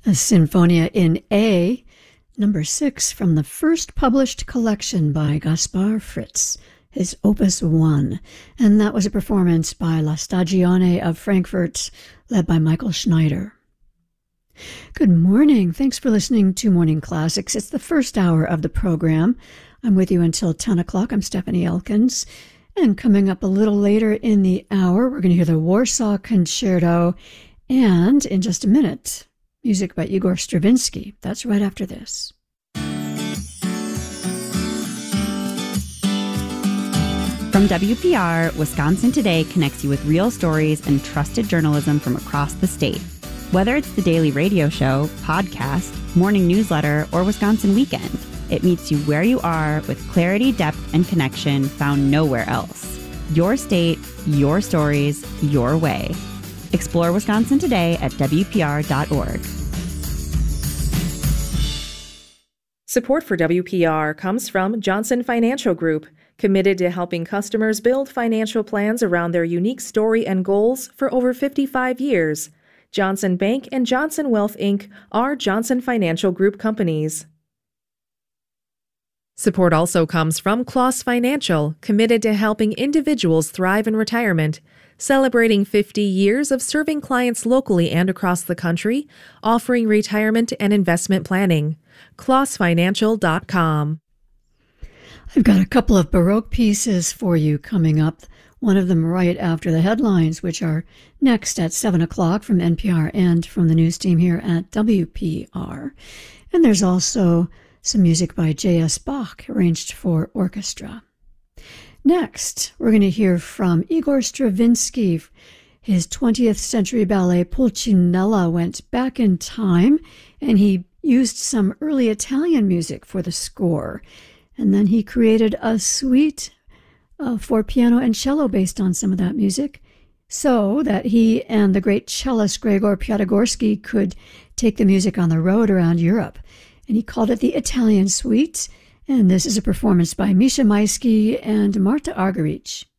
A Sinfonia in A, number 6 from the first published collection by Gaspar Fritz, his Opus 1, and that was a performance by La Stagione of Frankfurt, led by Michael Schneider. Good morning. Thanks for listening to Morning Classics. It's the first hour of the program. I'm with you until 10 o'clock. I'm Stephanie Elkins. And coming up a little later in the hour, we're going to hear the Warsaw Concerto, and in just a minute, music by Igor Stravinsky. That's right after this. From WPR, Wisconsin Today connects you with real stories and trusted journalism from across the state. Whether it's the daily radio show, podcast, morning newsletter, or Wisconsin Weekend, it meets you where you are with clarity, depth, and connection found nowhere else. Your state, your stories, your way. Explore Wisconsin Today at WPR.org. Support for WPR comes from Johnson Financial Group, committed to helping customers build financial plans around their unique story and goals for over 55 years. Johnson Bank and Johnson Wealth, Inc. are Johnson Financial Group companies. Support also comes from Kloss Financial, committed to helping individuals thrive in retirement, celebrating 50 years of serving clients locally and across the country, offering retirement and investment planning. KlossFinancial.com. I've got a couple of Baroque pieces for you coming up, one of them right after the headlines, which are next at 7 o'clock from NPR and from the news team here at WPR. And there's also some music by J.S. Bach, arranged for orchestra. Next, we're going to hear from Igor Stravinsky. His 20th century ballet Pulcinella went back in time, and he used some early Italian music for the score. And then he created a suite for piano and cello based on some of that music, so that he and the great cellist Gregor Piatigorsky could take the music on the road around Europe. And he called it the Italian Suite. And this is a performance by Misha Maisky and Marta Argerich.